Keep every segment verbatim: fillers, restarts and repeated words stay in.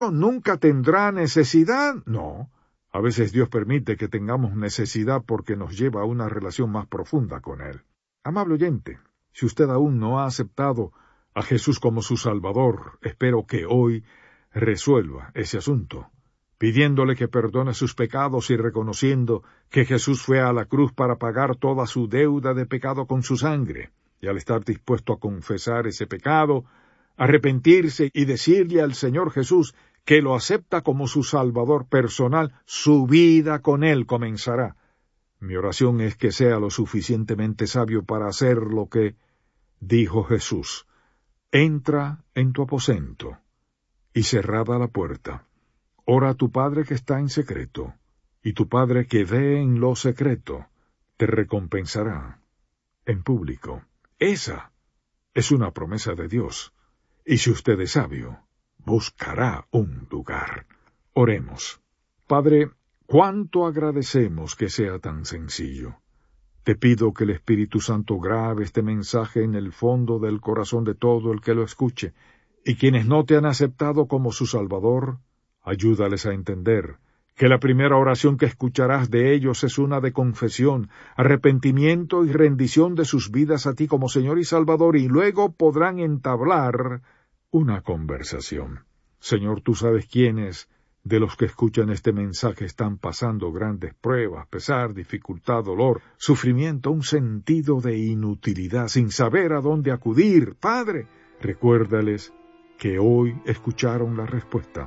¿Nunca tendrá necesidad? No. A veces Dios permite que tengamos necesidad porque nos lleva a una relación más profunda con Él. Amable oyente, si usted aún no ha aceptado a Jesús como su Salvador, espero que hoy resuelva ese asunto, pidiéndole que perdone sus pecados y reconociendo que Jesús fue a la cruz para pagar toda su deuda de pecado con su sangre, y al estar dispuesto a confesar ese pecado, arrepentirse y decirle al Señor Jesús que lo acepta como su Salvador personal, su vida con Él comenzará. Mi oración es que sea lo suficientemente sabio para hacer lo que dijo Jesús. Entra en tu aposento, y cerrada la puerta, ora a tu Padre que está en secreto, y tu Padre que ve en lo secreto, te recompensará en público. Esa es una promesa de Dios, y si usted es sabio, buscará un lugar. Oremos. Padre, cuánto agradecemos que sea tan sencillo. Te pido que el Espíritu Santo grabe este mensaje en el fondo del corazón de todo el que lo escuche, y quienes no te han aceptado como su Salvador, ayúdales a entender que la primera oración que escucharás de ellos es una de confesión, arrepentimiento y rendición de sus vidas a ti como Señor y Salvador, y luego podrán entablar una conversación. Señor, tú sabes quiénes de los que escuchan este mensaje están pasando grandes pruebas, pesar, dificultad, dolor, sufrimiento, un sentido de inutilidad, sin saber a dónde acudir. Padre, recuérdales que hoy escucharon la respuesta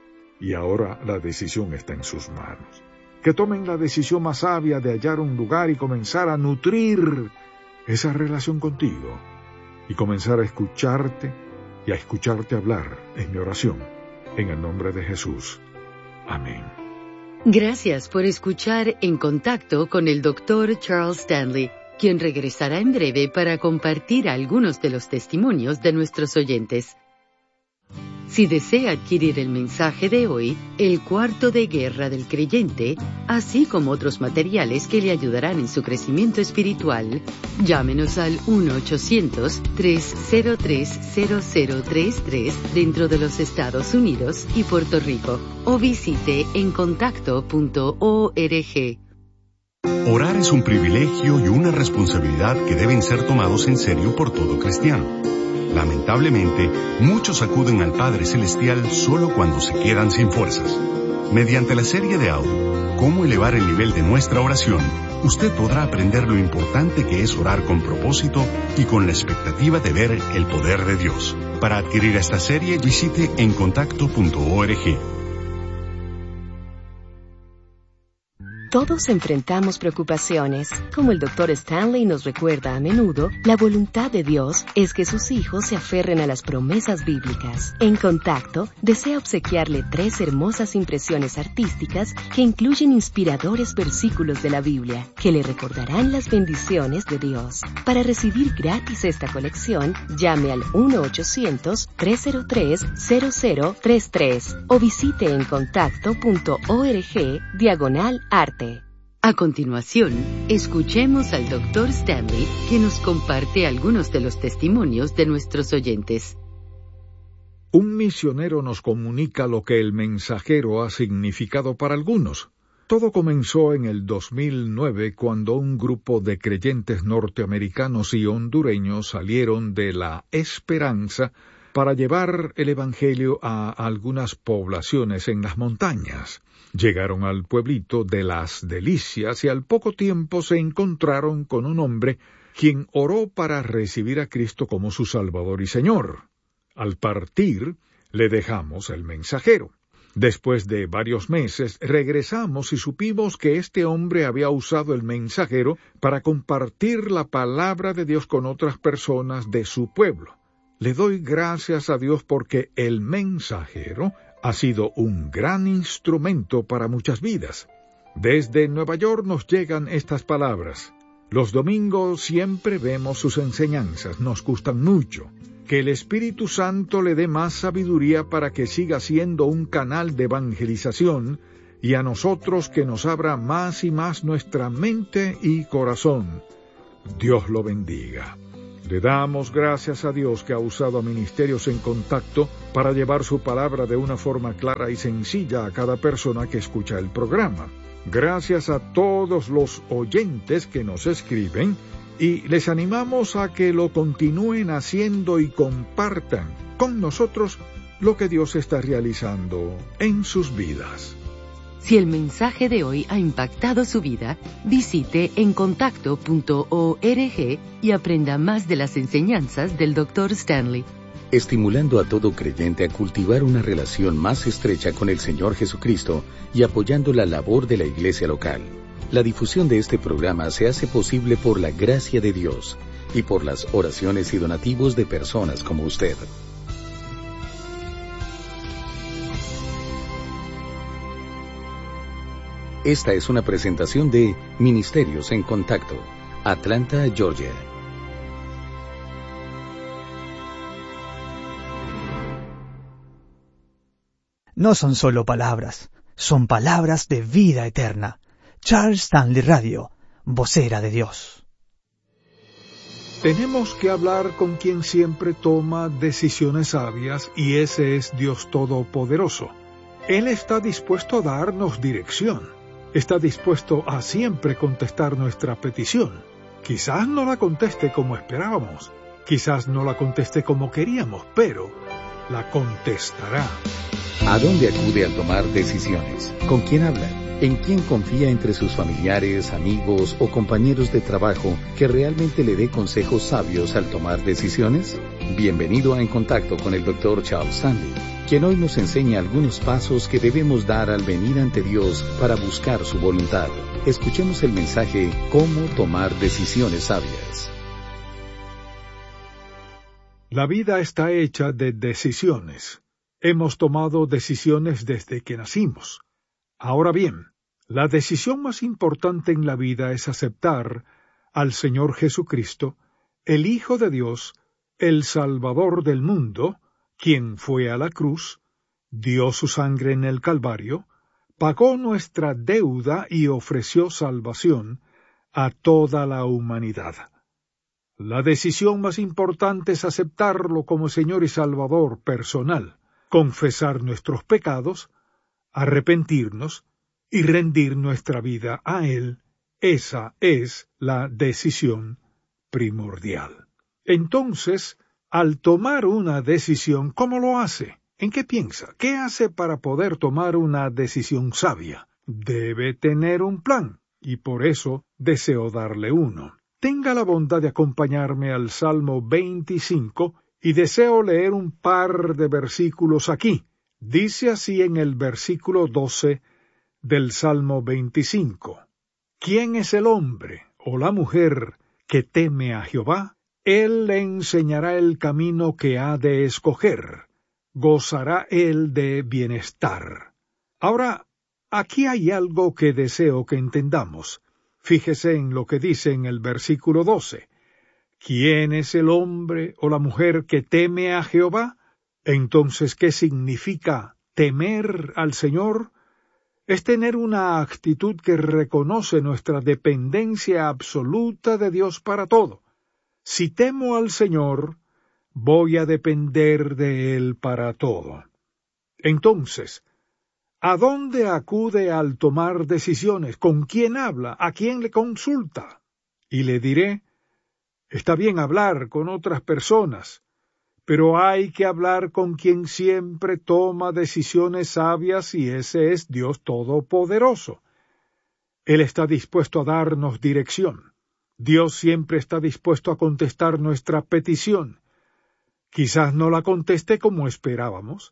y ahora la decisión está en sus manos. Que tomen la decisión más sabia de hallar un lugar y comenzar a nutrir esa relación contigo y comenzar a escucharte y a escucharte hablar en mi oración, en el nombre de Jesús. Amén. Gracias por escuchar En Contacto con el doctor Charles Stanley, quien regresará en breve para compartir algunos de los testimonios de nuestros oyentes. Si desea adquirir el mensaje de hoy, El cuarto de guerra del creyente, así como otros materiales que le ayudarán en su crecimiento espiritual, llámenos al uno ochocientos, tres cero tres, cero cero tres tres dentro de los Estados Unidos y Puerto Rico, o visite en contacto punto org. Orar es un privilegio y una responsabilidad que deben ser tomados en serio por todo cristiano. Lamentablemente, muchos acuden al Padre Celestial solo cuando se quedan sin fuerzas. Mediante la serie de audio, Cómo elevar el nivel de nuestra oración, usted podrá aprender lo importante que es orar con propósito y con la expectativa de ver el poder de Dios. Para adquirir esta serie, visite en contacto punto org. Todos enfrentamos preocupaciones. Como el doctor Stanley nos recuerda a menudo, la voluntad de Dios es que sus hijos se aferren a las promesas bíblicas. En Contacto, desea obsequiarle tres hermosas impresiones artísticas que incluyen inspiradores versículos de la Biblia, que le recordarán las bendiciones de Dios. Para recibir gratis esta colección, llame al uno ochocientos, tres cero tres, cero cero tres tres o visite en contacto punto org diagonal arte. A continuación, escuchemos al doctor Stanley, que nos comparte algunos de los testimonios de nuestros oyentes. Un misionero nos comunica lo que el mensajero ha significado para algunos. Todo comenzó en el dos mil nueve, cuando un grupo de creyentes norteamericanos y hondureños salieron de La Esperanza para llevar el Evangelio a algunas poblaciones en las montañas. Llegaron al pueblito de Las Delicias y al poco tiempo se encontraron con un hombre quien oró para recibir a Cristo como su Salvador y Señor. Al partir, le dejamos el mensajero. Después de varios meses, regresamos y supimos que este hombre había usado el mensajero para compartir la palabra de Dios con otras personas de su pueblo. Le doy gracias a Dios porque el mensajero ha sido un gran instrumento para muchas vidas. Desde Nueva York nos llegan estas palabras. Los domingos siempre vemos sus enseñanzas, nos gustan mucho. Que el Espíritu Santo le dé más sabiduría para que siga siendo un canal de evangelización y a nosotros que nos abra más y más nuestra mente y corazón. Dios lo bendiga. Le damos gracias a Dios que ha usado a Ministerios en Contacto para llevar su palabra de una forma clara y sencilla a cada persona que escucha el programa. Gracias a todos los oyentes que nos escriben y les animamos a que lo continúen haciendo y compartan con nosotros lo que Dios está realizando en sus vidas. Si el mensaje de hoy ha impactado su vida, visite encontacto punto org y aprenda más de las enseñanzas del doctor Stanley. Estimulando a todo creyente a cultivar una relación más estrecha con el Señor Jesucristo y apoyando la labor de la iglesia local. La difusión de este programa se hace posible por la gracia de Dios y por las oraciones y donativos de personas como usted. Esta es una presentación de Ministerios en Contacto, Atlanta, Georgia. No son solo palabras, son palabras de vida eterna. Charles Stanley Radio, vocera de Dios. Tenemos que hablar con quien siempre toma decisiones sabias, y ese es Dios Todopoderoso. Él está dispuesto a darnos dirección. Está dispuesto a siempre contestar nuestra petición. Quizás no la conteste como esperábamos, quizás no la conteste como queríamos, pero la contestará. ¿A dónde acude al tomar decisiones? ¿Con quién habla? ¿En quién confía entre sus familiares, amigos o compañeros de trabajo que realmente le dé consejos sabios al tomar decisiones? Bienvenido a En Contacto con el doctor Charles Stanley, quien hoy nos enseña algunos pasos que debemos dar al venir ante Dios para buscar su voluntad. Escuchemos el mensaje Cómo tomar decisiones sabias. La vida está hecha de decisiones. Hemos tomado decisiones desde que nacimos. Ahora bien, la decisión más importante en la vida es aceptar al Señor Jesucristo, el Hijo de Dios, el Salvador del mundo, quien fue a la cruz, dio su sangre en el Calvario, pagó nuestra deuda y ofreció salvación a toda la humanidad. La decisión más importante es aceptarlo como Señor y Salvador personal, confesar nuestros pecados, arrepentirnos y rendir nuestra vida a Él. Esa es la decisión primordial. Entonces, al tomar una decisión, ¿cómo lo hace? ¿En qué piensa? ¿Qué hace para poder tomar una decisión sabia? Debe tener un plan, y por eso deseo darle uno. Tenga la bondad de acompañarme al Salmo veinticinco, y deseo leer un par de versículos aquí. Dice así en el versículo doce del Salmo veinticinco. ¿Quién es el hombre o la mujer que teme a Jehová? Él le enseñará el camino que ha de escoger. Gozará él de bienestar. Ahora, aquí hay algo que deseo que entendamos. Fíjese en lo que dice en el versículo doce. ¿Quién es el hombre o la mujer que teme a Jehová? Entonces, ¿qué significa temer al Señor? Es tener una actitud que reconoce nuestra dependencia absoluta de Dios para todo. Si temo al Señor, voy a depender de Él para todo. Entonces, ¿a dónde acude al tomar decisiones? ¿Con quién habla? ¿A quién le consulta? Y le diré, está bien hablar con otras personas, pero hay que hablar con quien siempre toma decisiones sabias, y ese es Dios Todopoderoso. Él está dispuesto a darnos dirección. Dios siempre está dispuesto a contestar nuestra petición. Quizás no la conteste como esperábamos.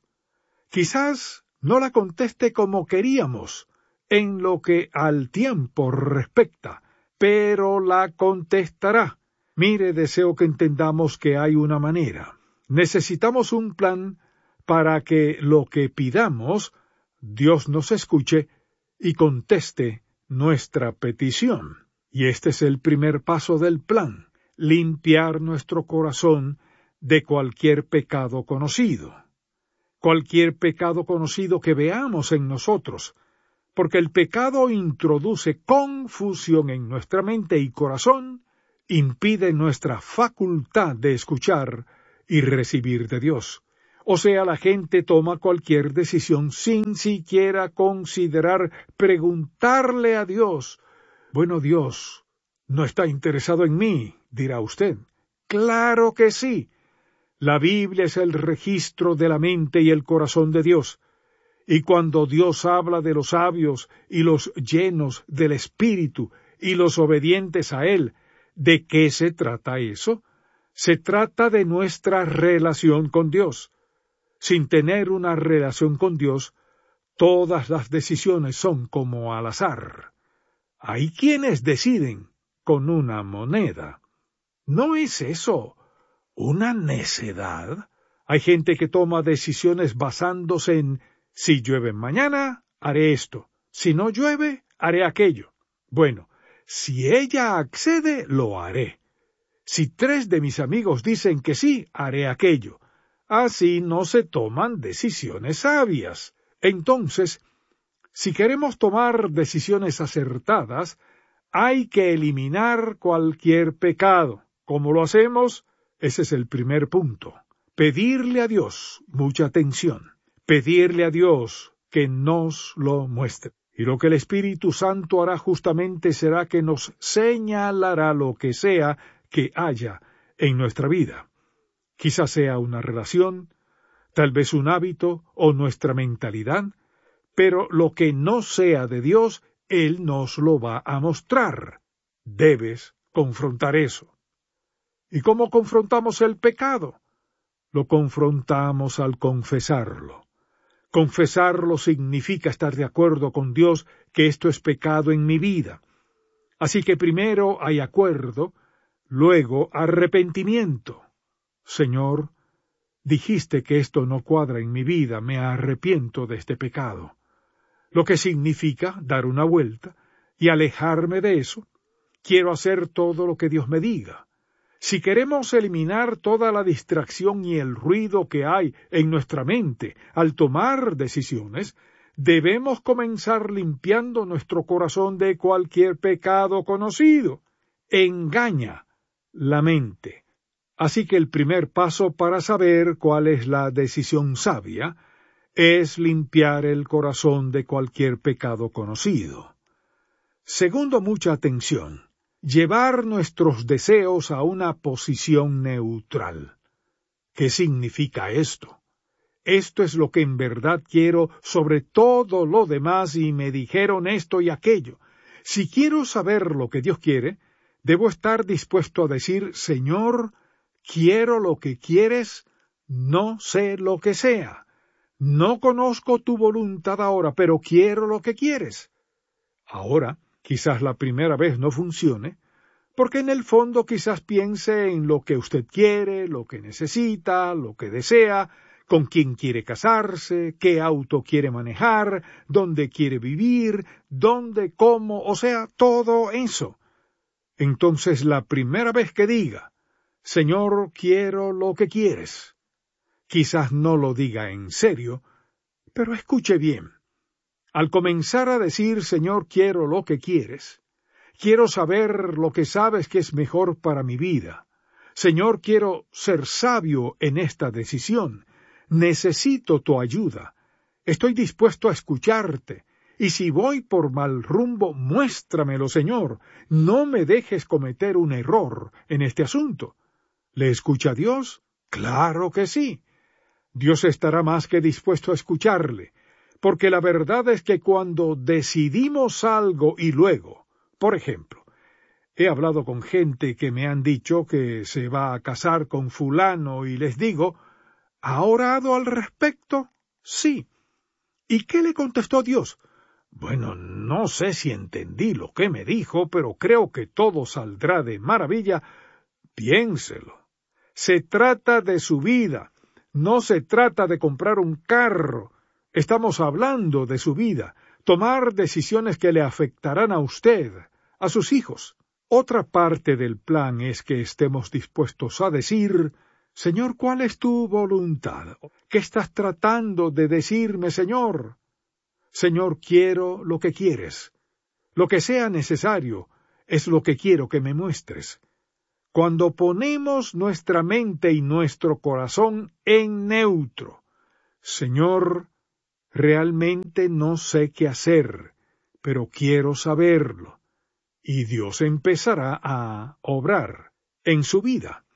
Quizás no la conteste como queríamos, en lo que al tiempo respecta, pero la contestará. Mire, deseo que entendamos que hay una manera. Necesitamos un plan para que lo que pidamos, Dios nos escuche y conteste nuestra petición. Y este es el primer paso del plan, limpiar nuestro corazón de cualquier pecado conocido. Cualquier pecado conocido que veamos en nosotros, porque el pecado introduce confusión en nuestra mente y corazón impide nuestra facultad de escuchar y recibir de Dios. O sea, la gente toma cualquier decisión sin siquiera considerar preguntarle a Dios. Bueno, Dios no está interesado en mí, dirá usted. ¡Claro que sí! La Biblia es el registro de la mente y el corazón de Dios. Y cuando Dios habla de los sabios y los llenos del Espíritu y los obedientes a Él, ¿de qué se trata eso? Se trata de nuestra relación con Dios. Sin tener una relación con Dios, todas las decisiones son como al azar. Hay quienes deciden con una moneda. ¿No es eso una necedad? Hay gente que toma decisiones basándose en si llueve mañana, haré esto. Si no llueve, haré aquello. Bueno, si ella accede, lo haré. Si tres de mis amigos dicen que sí, haré aquello. Así no se toman decisiones sabias. Entonces, si queremos tomar decisiones acertadas, hay que eliminar cualquier pecado. ¿Cómo lo hacemos? Ese es el primer punto. Pedirle a Dios, mucha atención, pedirle a Dios que nos lo muestre. Y lo que el Espíritu Santo hará justamente será que nos señalará lo que sea que haya en nuestra vida. Quizás sea una relación, tal vez un hábito o nuestra mentalidad, pero lo que no sea de Dios, Él nos lo va a mostrar. Debes confrontar eso. ¿Y cómo confrontamos el pecado? Lo confrontamos al confesarlo. Confesarlo significa estar de acuerdo con Dios que esto es pecado en mi vida. Así que primero hay acuerdo, luego arrepentimiento. Señor, dijiste que esto no cuadra en mi vida, me arrepiento de este pecado. Lo que significa dar una vuelta y alejarme de eso. Quiero hacer todo lo que Dios me diga. Si queremos eliminar toda la distracción y el ruido que hay en nuestra mente al tomar decisiones, debemos comenzar limpiando nuestro corazón de cualquier pecado conocido. Engaña la mente. Así que el primer paso para saber cuál es la decisión sabia es limpiar el corazón de cualquier pecado conocido. Segundo, mucha atención. Llevar nuestros deseos a una posición neutral. ¿Qué significa esto? Esto es lo que en verdad quiero sobre todo lo demás y me dijeron esto y aquello. Si quiero saber lo que Dios quiere, debo estar dispuesto a decir, Señor, quiero lo que quieres, no sé lo que sea. No conozco tu voluntad ahora, pero quiero lo que quieres. Ahora, quizás la primera vez no funcione, porque en el fondo quizás piense en lo que usted quiere, lo que necesita, lo que desea, con quién quiere casarse, qué auto quiere manejar, dónde quiere vivir, dónde, cómo, o sea, todo eso. Entonces la primera vez que diga, Señor, quiero lo que quieres, quizás no lo diga en serio, pero escuche bien. Al comenzar a decir, Señor, quiero lo que quieres, quiero saber lo que sabes que es mejor para mi vida. Señor, quiero ser sabio en esta decisión. Necesito tu ayuda. Estoy dispuesto a escucharte. Y si voy por mal rumbo, muéstramelo, Señor. No me dejes cometer un error en este asunto. ¿Le escucha Dios? Claro que sí. Dios estará más que dispuesto a escucharle, porque la verdad es que cuando decidimos algo y luego, por ejemplo, he hablado con gente que me han dicho que se va a casar con fulano y les digo, ¿ha orado al respecto? Sí. ¿Y qué le contestó Dios? Bueno, no sé si entendí lo que me dijo, pero creo que todo saldrá de maravilla. Piénselo. Se trata de su vida. No se trata de comprar un carro. Estamos hablando de su vida. Tomar decisiones que le afectarán a usted, a sus hijos. Otra parte del plan es que estemos dispuestos a decir, Señor, ¿cuál es tu voluntad? ¿Qué estás tratando de decirme, Señor? Señor, quiero lo que quieres. Lo que sea necesario es lo que quiero que me muestres. cuando ponemos nuestra mente y nuestro corazón en neutro. Señor, realmente no sé qué hacer, pero quiero saberlo. Y Dios empezará a obrar en su vida.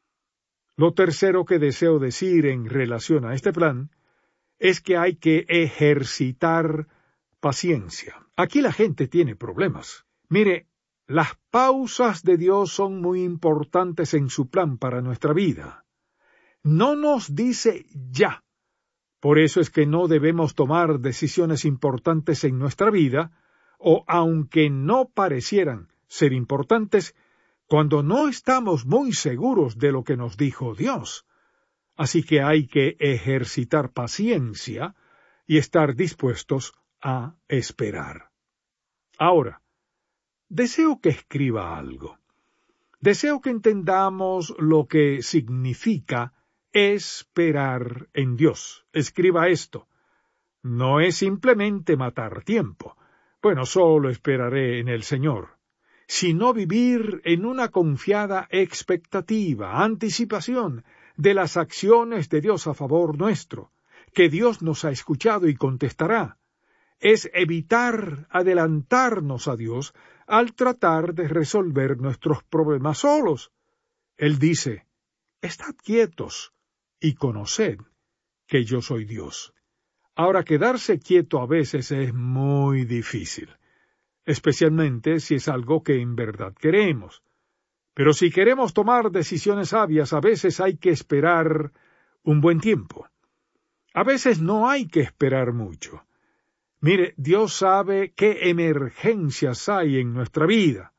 Lo tercero que deseo decir en relación a este plan es que hay que ejercitar paciencia. Aquí la gente tiene problemas. Mire, las pausas de Dios son muy importantes en su plan para nuestra vida. No nos dice ya. Por eso es que no debemos tomar decisiones importantes en nuestra vida, o aunque no parecieran ser importantes, cuando no estamos muy seguros de lo que nos dijo Dios. Así que hay que ejercitar paciencia y estar dispuestos a esperar. Ahora, deseo que escriba algo. Deseo que entendamos lo que significa esperar en Dios. Escriba esto. No es simplemente matar tiempo. Bueno, solo esperaré en el Señor, sino vivir en una confiada expectativa, anticipación de las acciones de Dios a favor nuestro, que Dios nos ha escuchado y contestará. Es evitar adelantarnos a Dios al tratar de resolver nuestros problemas solos. Él dice, estad quietos y conoced que yo soy Dios. Ahora, quedarse quieto a veces es muy difícil, especialmente si es algo que en verdad queremos. Pero si queremos tomar decisiones sabias, a veces hay que esperar un buen tiempo. A veces no hay que esperar mucho. Mire, Dios sabe qué emergencias hay en nuestra vida.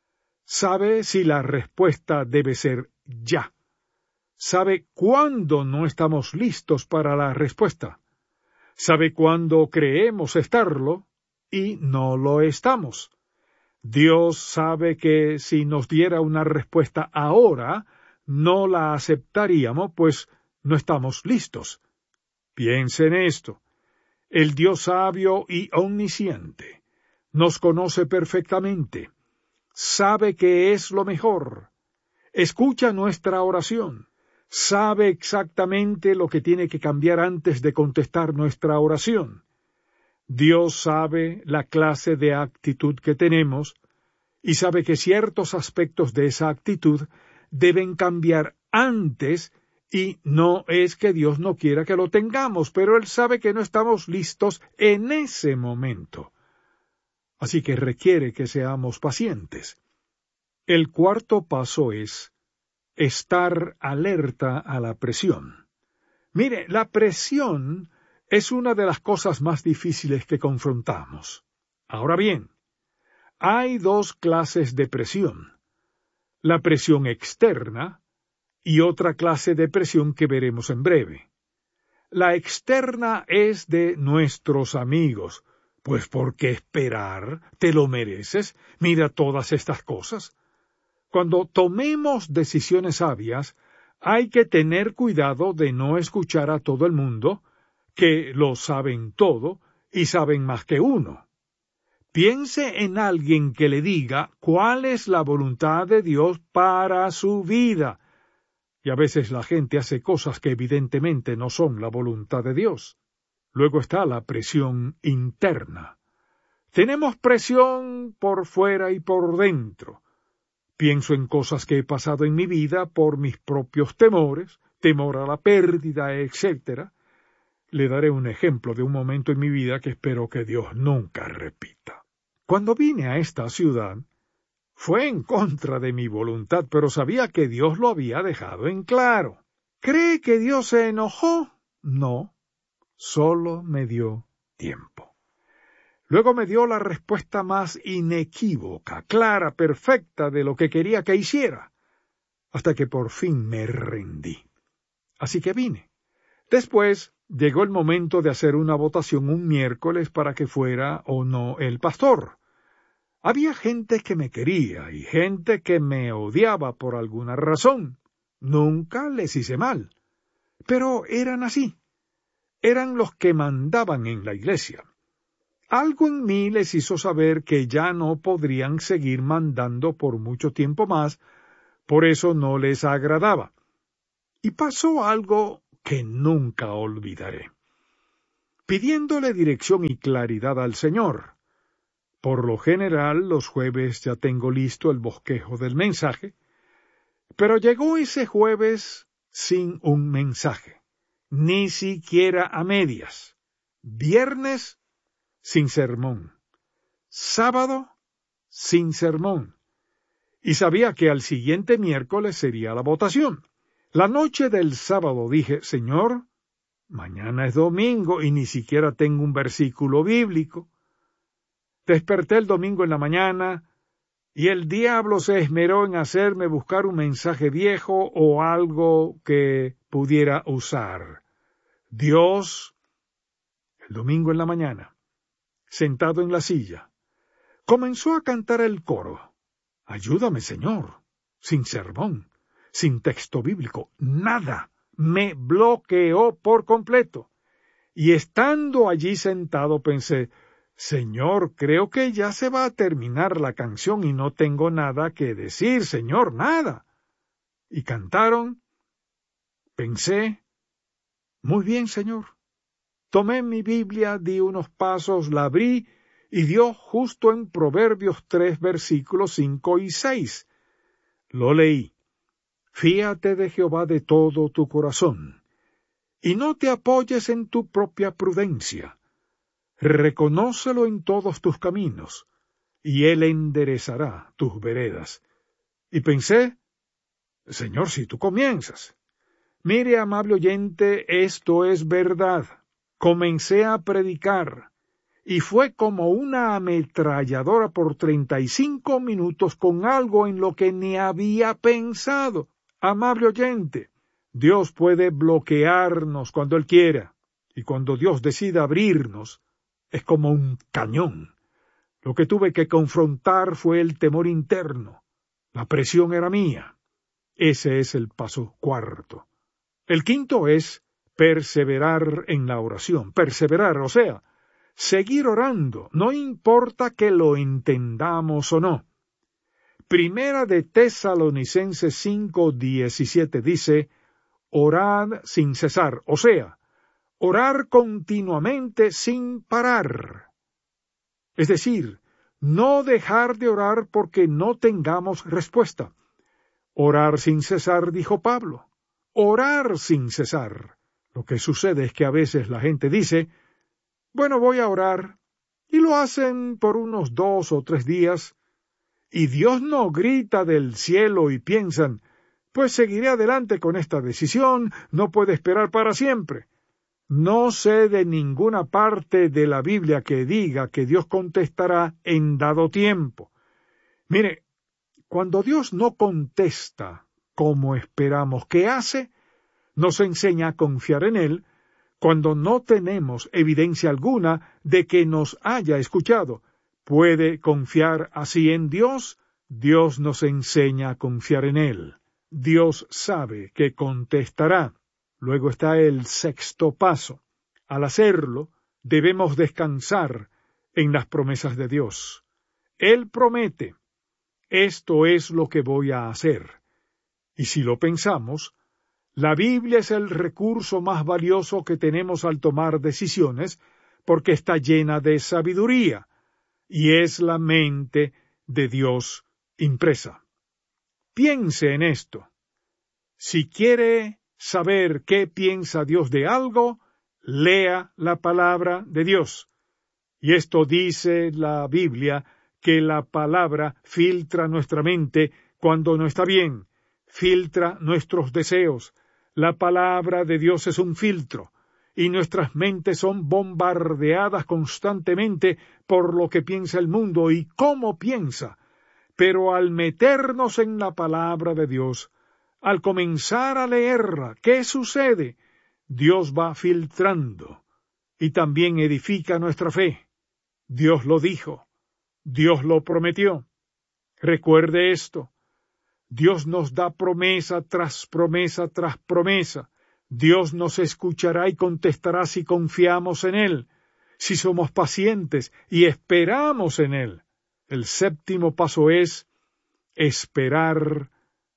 Sabe si la respuesta debe ser ya. Sabe cuándo no estamos listos para la respuesta. Sabe cuándo creemos estarlo y no lo estamos. Dios sabe que si nos diera una respuesta ahora, no la aceptaríamos, pues no estamos listos. Piense en esto. El Dios sabio y omnisciente nos conoce perfectamente, sabe que es lo mejor, escucha nuestra oración, sabe exactamente lo que tiene que cambiar antes de contestar nuestra oración. Dios sabe la clase de actitud que tenemos y sabe que ciertos aspectos de esa actitud deben cambiar antes. Y no es que Dios no quiera que lo tengamos, pero Él sabe que no estamos listos en ese momento. Así que requiere que seamos pacientes. El cuarto paso es estar alerta a la presión. Mire, la presión es una de las cosas más difíciles que confrontamos. Ahora bien, hay dos clases de presión. La presión externa, y otra clase de presión que veremos en breve. La externa es de nuestros amigos. Pues ¿por qué esperar? ¿Te lo mereces? Mira todas estas cosas. Cuando tomemos decisiones sabias, hay que tener cuidado de no escuchar a todo el mundo, que lo saben todo y saben más que uno. Piense en alguien que le diga cuál es la voluntad de Dios para su vida. Y a veces la gente hace cosas que evidentemente no son la voluntad de Dios. Luego está la presión interna. Tenemos presión por fuera y por dentro. Pienso en cosas que he pasado en mi vida por mis propios temores, temor a la pérdida, etcétera. Le daré un ejemplo de un momento en mi vida que espero que Dios nunca repita. Cuando vine a esta ciudad, fue en contra de mi voluntad, pero sabía que Dios lo había dejado en claro. ¿Cree que Dios se enojó? No, solo me dio tiempo. Luego me dio la respuesta más inequívoca, clara, perfecta de lo que quería que hiciera, hasta que por fin me rendí. Así que vine. Después llegó el momento de hacer una votación un miércoles para que fuera o no el pastor. Había gente que me quería y gente que me odiaba por alguna razón. Nunca les hice mal. Pero eran así. Eran los que mandaban en la iglesia. Algo en mí les hizo saber que ya no podrían seguir mandando por mucho tiempo más, por eso no les agradaba. Y pasó algo que nunca olvidaré. Pidiéndole dirección y claridad al Señor. Por lo general, los jueves ya tengo listo el bosquejo del mensaje, pero llegó ese jueves sin un mensaje, ni siquiera a medias. Viernes, sin sermón. Sábado, sin sermón. Y sabía que al siguiente miércoles sería la votación. La noche del sábado dije, Señor, mañana es domingo y ni siquiera tengo un versículo bíblico. Desperté el domingo en la mañana y el diablo se esmeró en hacerme buscar un mensaje viejo o algo que pudiera usar. Dios, el domingo en la mañana, sentado en la silla, comenzó a cantar el coro. Ayúdame, Señor, sin sermón, sin texto bíblico, nada. Me bloqueó por completo. Y estando allí sentado pensé, Señor, creo que ya se va a terminar la canción y no tengo nada que decir, Señor, nada. Y cantaron. Pensé, muy bien, Señor. Tomé mi Biblia, di unos pasos, la abrí y dio justo en Proverbios tres, versículos cinco y seis. Lo leí. Fíate de Jehová de todo tu corazón, y no te apoyes en tu propia prudencia. Reconócelo en todos tus caminos, y él enderezará tus veredas. Y pensé, Señor, si tú comienzas. Mire, amable oyente, esto es verdad. Comencé a predicar, y fue como una ametralladora por treinta y cinco minutos con algo en lo que ni había pensado. Amable oyente, Dios puede bloquearnos cuando Él quiera, y cuando Dios decida abrirnos, es como un cañón. Lo que tuve que confrontar fue el temor interno. La presión era mía. Ese es el paso cuarto. El quinto es perseverar en la oración. Perseverar, o sea, seguir orando, no importa que lo entendamos o no. Primera de Tesalonicenses cinco diecisiete dice, orad sin cesar, o sea, orar continuamente sin parar. Es decir, no dejar de orar porque no tengamos respuesta. Orar sin cesar, dijo Pablo. Orar sin cesar. Lo que sucede es que a veces la gente dice, bueno, voy a orar, y lo hacen por unos dos o tres días, y Dios no grita del cielo y piensan, pues seguiré adelante con esta decisión, no puede esperar para siempre. No sé de ninguna parte de la Biblia que diga que Dios contestará en dado tiempo. Mire, cuando Dios no contesta como esperamos que hace, nos enseña a confiar en Él cuando no tenemos evidencia alguna de que nos haya escuchado. ¿Puede confiar así en Dios? Dios nos enseña a confiar en Él. Dios sabe que contestará. Luego está el sexto paso. Al hacerlo, debemos descansar en las promesas de Dios. Él promete, esto es lo que voy a hacer. Y si lo pensamos, la Biblia es el recurso más valioso que tenemos al tomar decisiones, porque está llena de sabiduría, y es la mente de Dios impresa. Piense en esto. Si quiere saber qué piensa Dios de algo, lea la palabra de Dios. Y esto dice la Biblia, que la palabra filtra nuestra mente cuando no está bien, filtra nuestros deseos. La palabra de Dios es un filtro, y nuestras mentes son bombardeadas constantemente por lo que piensa el mundo y cómo piensa. Pero al meternos en la palabra de Dios, al comenzar a leerla, ¿qué sucede? Dios va filtrando y también edifica nuestra fe. Dios lo dijo, Dios lo prometió. Recuerde esto, Dios nos da promesa tras promesa tras promesa. Dios nos escuchará y contestará si confiamos en Él, si somos pacientes y esperamos en Él. El séptimo paso es esperar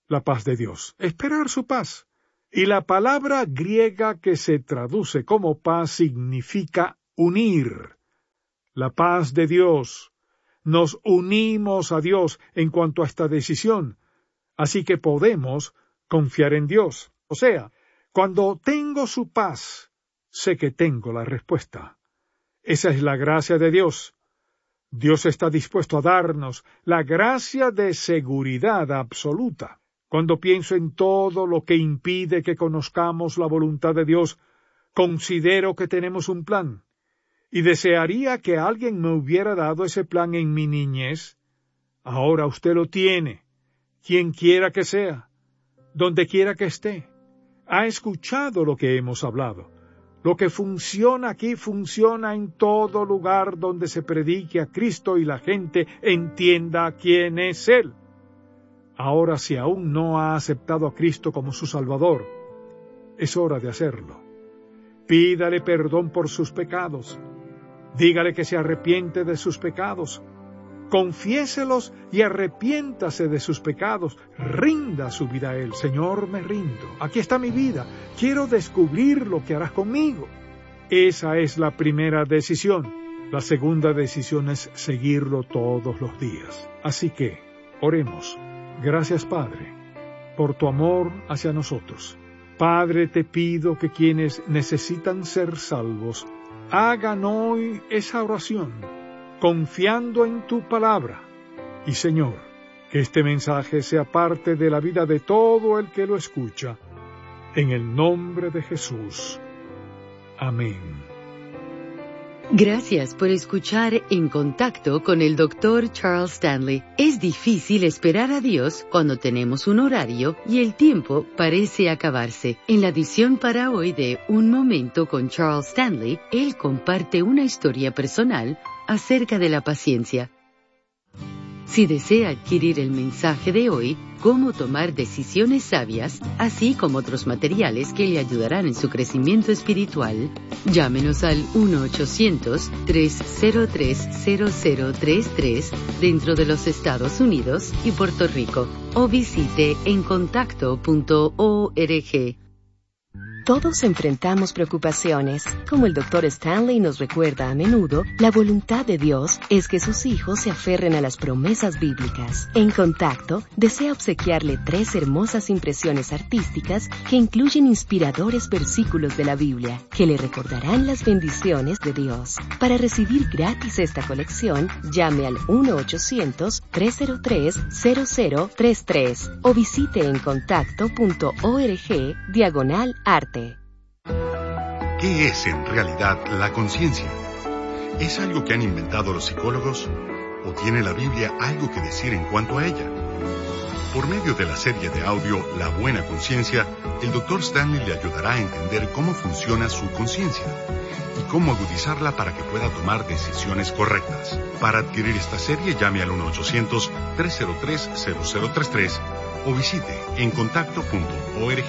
la paz de Dios, esperar su paz. Y la palabra griega que se traduce como paz significa unir. La paz de Dios. Nos unimos a Dios en cuanto a esta decisión, así que podemos confiar en Dios. O sea, cuando tengo su paz, sé que tengo la respuesta. Esa es la gracia de Dios. Dios está dispuesto a darnos la gracia de seguridad absoluta. Cuando pienso en todo lo que impide que conozcamos la voluntad de Dios, considero que tenemos un plan, y desearía que alguien me hubiera dado ese plan en mi niñez. Ahora usted lo tiene, quien quiera que sea, donde quiera que esté. Ha escuchado lo que hemos hablado. Lo que funciona aquí funciona en todo lugar donde se predique a Cristo y la gente entienda quién es Él. Ahora, si aún no ha aceptado a Cristo como su Salvador, es hora de hacerlo. Pídale perdón por sus pecados. Dígale que se arrepiente de sus pecados. Confiéselos y arrepiéntase de sus pecados. Rinda su vida a Él. Señor, me rindo. Aquí está mi vida. Quiero descubrir lo que harás conmigo. Esa es la primera decisión. La segunda decisión es seguirlo todos los días. Así que, oremos. Gracias, Padre, por tu amor hacia nosotros. Padre, te pido que quienes necesitan ser salvos hagan hoy esa oración, confiando en tu palabra. Y, Señor, que este mensaje sea parte de la vida de todo el que lo escucha. En el nombre de Jesús. Amén. Gracias por escuchar En Contacto con el doctor Charles Stanley. Es difícil esperar a Dios cuando tenemos un horario y el tiempo parece acabarse. En la edición para hoy de Un Momento con Charles Stanley, él comparte una historia personal acerca de la paciencia. Si desea adquirir el mensaje de hoy, Cómo tomar decisiones sabias, así como otros materiales que le ayudarán en su crecimiento espiritual, llámenos al uno ochocientos, tres cero tres, cero cero tres tres dentro de los Estados Unidos y Puerto Rico, o visite en contacto punto org. Todos enfrentamos preocupaciones. Como el doctor Stanley nos recuerda a menudo, la voluntad de Dios es que sus hijos se aferren a las promesas bíblicas. En Contacto, desea obsequiarle tres hermosas impresiones artísticas que incluyen inspiradores versículos de la Biblia, que le recordarán las bendiciones de Dios. Para recibir gratis esta colección, llame al uno ochocientos, tres cero tres, cero cero tres tres o visite en contacto punto org diagonal arte. ¿Qué es en realidad la conciencia? ¿Es algo que han inventado los psicólogos? ¿O tiene la Biblia algo que decir en cuanto a ella? Por medio de la serie de audio La Buena Conciencia, el doctor Stanley le ayudará a entender cómo funciona su conciencia y cómo agudizarla para que pueda tomar decisiones correctas. Para adquirir esta serie, llame al uno ochocientos, tres cero tres, cero cero tres tres o visite en contacto punto org.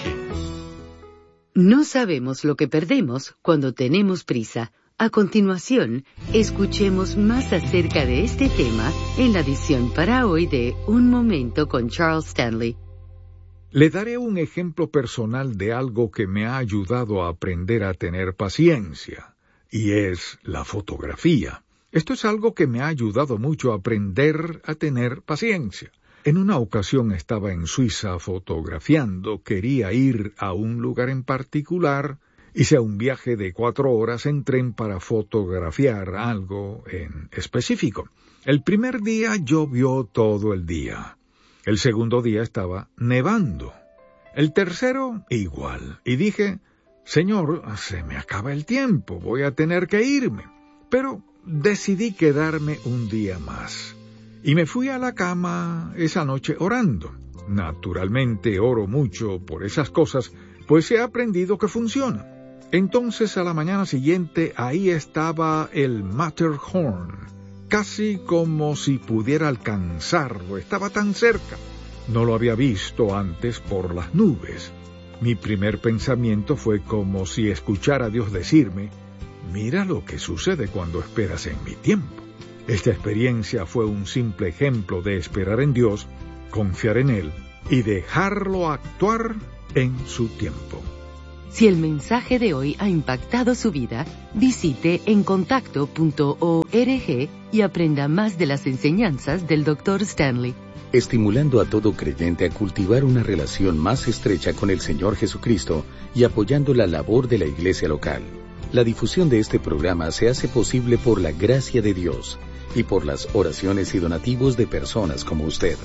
No sabemos lo que perdemos cuando tenemos prisa. A continuación, escuchemos más acerca de este tema en la edición para hoy de Un Momento con Charles Stanley. Le daré un ejemplo personal de algo que me ha ayudado a aprender a tener paciencia, y es la fotografía. Esto es algo que me ha ayudado mucho a aprender a tener paciencia. En una ocasión estaba en Suiza fotografiando, quería ir a un lugar en particular, hice un viaje de cuatro horas en tren para fotografiar algo en específico. El primer día llovió todo el día. El segundo día estaba nevando. El tercero, igual. Y dije, Señor, se me acaba el tiempo, voy a tener que irme. Pero decidí quedarme un día más. Y me fui a la cama esa noche orando. Naturalmente oro mucho por esas cosas, pues he aprendido que funciona. Entonces a la mañana siguiente ahí estaba el Matterhorn, casi como si pudiera alcanzarlo, estaba tan cerca. No lo había visto antes por las nubes. Mi primer pensamiento fue como si escuchara a Dios decirme, mira lo que sucede cuando esperas en mi tiempo. Esta experiencia fue un simple ejemplo de esperar en Dios, confiar en Él y dejarlo actuar en su tiempo. Si el mensaje de hoy ha impactado su vida, visite encontacto punto org y aprenda más de las enseñanzas del doctor Stanley. Estimulando a todo creyente a cultivar una relación más estrecha con el Señor Jesucristo y apoyando la labor de la iglesia local. La difusión de este programa se hace posible por la gracia de Dios y por las oraciones y donativos de personas como usted.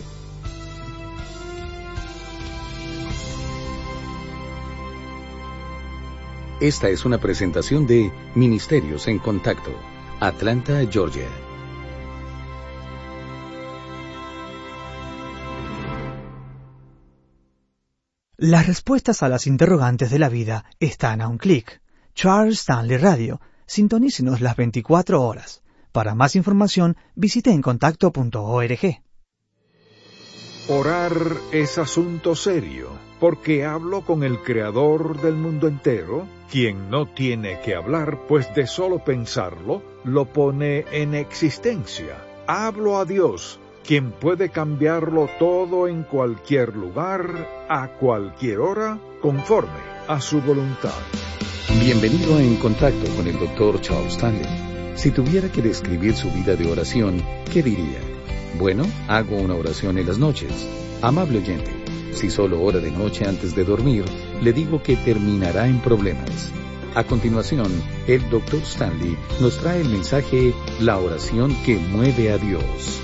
Esta es una presentación de Ministerios en Contacto, Atlanta, Georgia. Las respuestas a las interrogantes de la vida están a un clic. Charles Stanley Radio. Sintonícenos las veinticuatro horas. Para más información, visite encontacto punto org. Orar es asunto serio, porque hablo con el Creador del mundo entero, quien no tiene que hablar, pues de solo pensarlo, lo pone en existencia. Hablo a Dios, quien puede cambiarlo todo en cualquier lugar, a cualquier hora, conforme a su voluntad. Bienvenido a En Contacto con el doctor Charles Stanley. Si tuviera que describir su vida de oración, ¿qué diría? Bueno, hago una oración en las noches. Amable oyente, si solo ora de noche antes de dormir, le digo que terminará en problemas. A continuación, el doctor Stanley nos trae el mensaje La oración que mueve a Dios.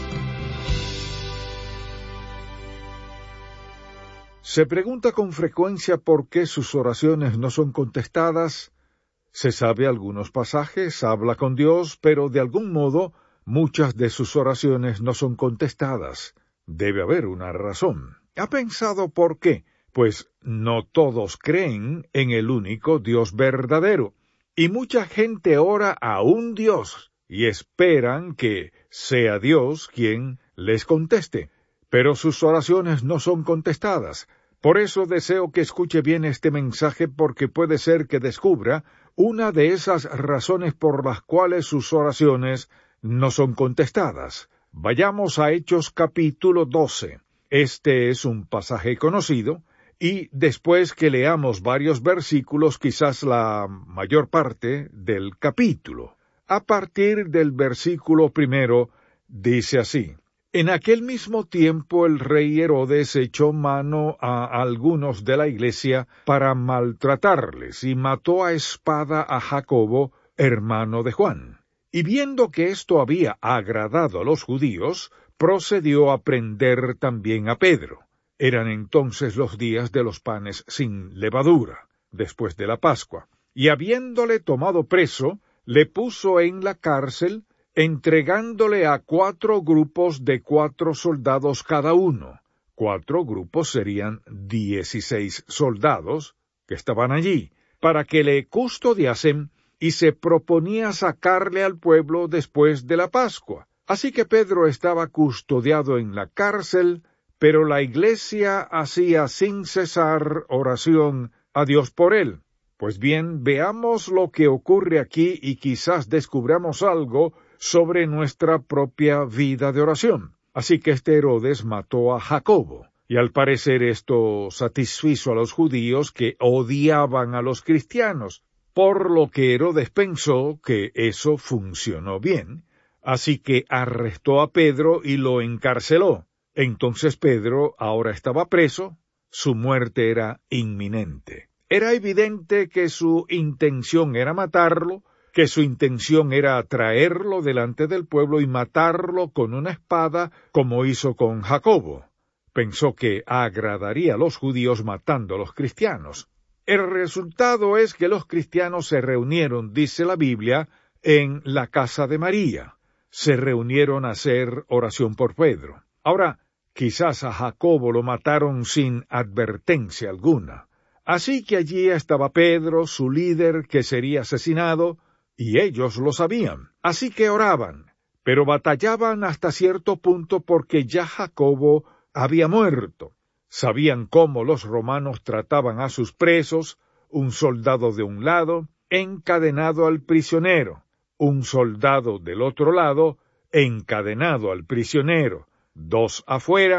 ¿Se pregunta con frecuencia por qué sus oraciones no son contestadas? Se sabe algunos pasajes, habla con Dios, pero de algún modo muchas de sus oraciones no son contestadas. Debe haber una razón. ¿Ha pensado por qué? Pues no todos creen en el único Dios verdadero, y mucha gente ora a un Dios y esperan que sea Dios quien les conteste, pero sus oraciones no son contestadas. Por eso deseo que escuche bien este mensaje, porque puede ser que descubra una de esas razones por las cuales sus oraciones no son contestadas. Vayamos a Hechos capítulo doce. Este es un pasaje conocido, y después que leamos varios versículos, quizás la mayor parte del capítulo. A partir del versículo primero, dice así: En aquel mismo tiempo el rey Herodes echó mano a algunos de la iglesia para maltratarles, y mató a espada a Jacobo, hermano de Juan. Y viendo que esto había agradado a los judíos, procedió a prender también a Pedro. Eran entonces los días de los panes sin levadura, después de la Pascua. Y habiéndole tomado preso, le puso en la cárcel, entregándole a cuatro grupos de cuatro soldados cada uno. Cuatro grupos serían dieciséis soldados que estaban allí, para que le custodiasen, y se proponía sacarle al pueblo después de la Pascua. Así que Pedro estaba custodiado en la cárcel, pero la iglesia hacía sin cesar oración a Dios por él. Pues bien, veamos lo que ocurre aquí y quizás descubramos algo sobre nuestra propia vida de oración. Así que este Herodes mató a Jacobo, y al parecer esto satisfizo a los judíos que odiaban a los cristianos, por lo que Herodes pensó que eso funcionó bien, así que arrestó a Pedro y lo encarceló. Entonces Pedro ahora estaba preso, su muerte era inminente. Era evidente que su intención era matarlo, que su intención era traerlo delante del pueblo y matarlo con una espada, como hizo con Jacobo. Pensó que agradaría a los judíos matando a los cristianos. El resultado es que los cristianos se reunieron, dice la Biblia, en la casa de María. Se reunieron a hacer oración por Pedro. Ahora, quizás a Jacobo lo mataron sin advertencia alguna. Así que allí estaba Pedro, su líder, que sería asesinado, y ellos lo sabían. Así que oraban, pero batallaban hasta cierto punto porque ya Jacobo había muerto. Sabían cómo los romanos trataban a sus presos, un soldado de un lado, encadenado al prisionero, un soldado del otro lado, encadenado al prisionero, dos afuera,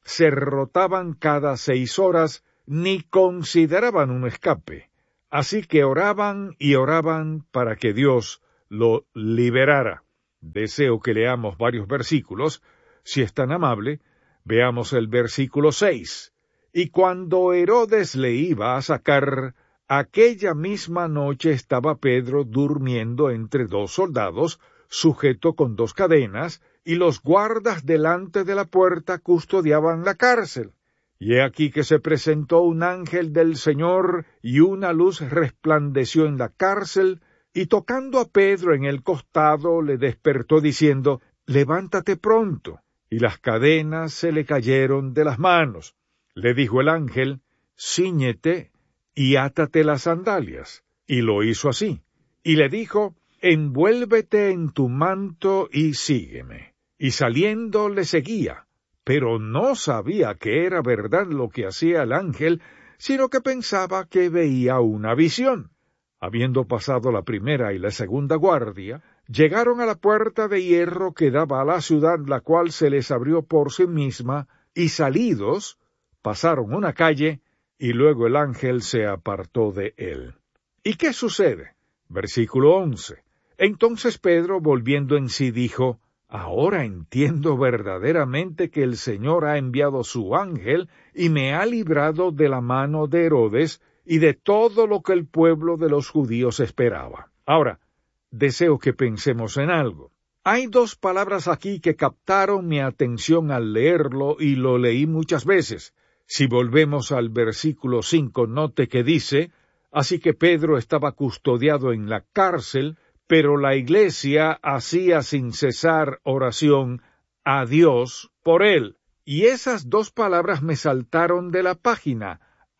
se rotaban cada seis horas, ni consideraban un escape. Así que oraban y oraban para que Dios lo liberara. Deseo que leamos varios versículos. Si es tan amable, veamos el versículo seis. Y cuando Herodes le iba a sacar, aquella misma noche estaba Pedro durmiendo entre dos soldados, sujeto con dos cadenas, y los guardas delante de la puerta custodiaban la cárcel. Y he aquí que se presentó un ángel del Señor, y una luz resplandeció en la cárcel, y tocando a Pedro en el costado, le despertó diciendo, «Levántate pronto». Y las cadenas se le cayeron de las manos. Le dijo el ángel, «Cíñete y átate las sandalias». Y lo hizo así. Y le dijo, «Envuélvete en tu manto y sígueme». Y saliendo le seguía, pero no sabía que era verdad lo que hacía el ángel, sino que pensaba que veía una visión. Habiendo pasado la primera y la segunda guardia, llegaron a la puerta de hierro que daba a la ciudad, la cual se les abrió por sí misma, y salidos, pasaron una calle, y luego el ángel se apartó de él. ¿Y qué sucede? Versículo once. Entonces Pedro, volviendo en sí, dijo, «Ahora entiendo verdaderamente que el Señor ha enviado su ángel y me ha librado de la mano de Herodes y de todo lo que el pueblo de los judíos esperaba». Ahora, deseo que pensemos en algo. Hay dos palabras aquí que captaron mi atención al leerlo y lo leí muchas veces. Si volvemos al versículo cinco, note que dice, «Así que Pedro estaba custodiado en la cárcel, pero la iglesia hacía sin cesar oración a Dios por él». Y esas dos palabras me saltaron de la página,